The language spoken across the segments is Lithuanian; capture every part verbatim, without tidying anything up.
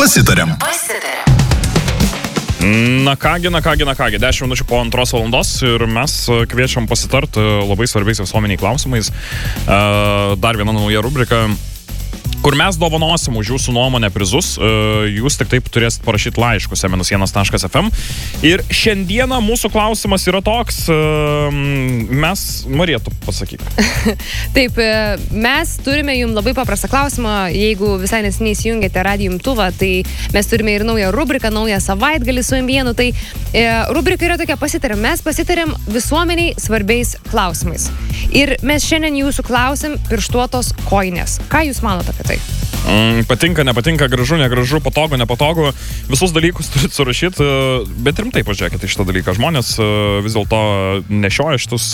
Pasitarėm. Pasitarėm. Na kągi, na kągi, na kągi, dešimt minučių po antros valandos ir mes kviečiam pasitarti labai svarbiais visuomeniai klausimais. Dar viena nauja rubrika, kur mes dovanosim už jūsų nuomonę prizus. Jūs tik taip turėsit parašyti laiškus em minus vienas taškas ef em. Ir šiandieną mūsų klausimas yra toks, mes norėtų pasakyti. Taip, mes turime jums labai paprastą klausimą. Jeigu visai nesiniai įsijungėte radijo imtuvą, tai mes turime ir naują rubriką, naują savaitgalį su em vienu. Tai e, rubrika yra tokia, pasitarėm. Mes pasitarėm visuomeniai svarbiais klausimais. Ir mes šiandien jūsų klausim pirštuotos kojinės. Ką jūs manote apie tai? Mm, patinka, nepatinka, gražu, negražu, patogu, nepatogu. Visus dalykus turit surašyti, bet rimtai pažiūrėkite šitą dalyką. Žmonės vis dėlto nešioja šitus,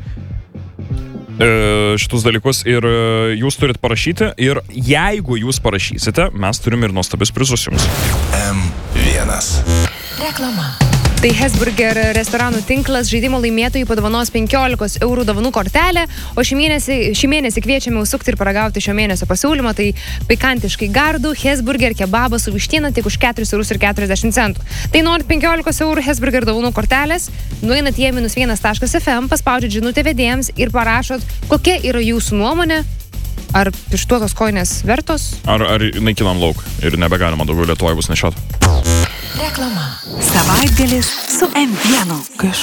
šitus dalykus ir jūs turit parašyti. Ir jeigu jūs parašysite, mes turim ir nuostabius prizus jums. em vienas. Reklama. Tai Hesburger restoranų tinklas žaidimo laimėtojai padovanos penkiolikos eurų dovanų kortelę, o šį mėnesį, šį mėnesį kviečiame užsukti ir paragauti šio mėnesio pasiūlymą. Tai pikantiškai gardų Hesburger kebabas su vištiena tik už keturis eurus ir keturiasdešimt centų. Tai norit penkiolikos eurų Hesburger dovanų kortelės, nueinat į em minus vienas taškas ef em, paspaudžiat žinutę vedėjams ir parašot, kokia yra jūsų nuomonė. Ar pirštuotos kojinės vertos? Ar, ar naikinam lauk ir nebegalima daugiau Lietuvoje bus nešiot? Reklama. Savaitgalis su em vienu. Kai aš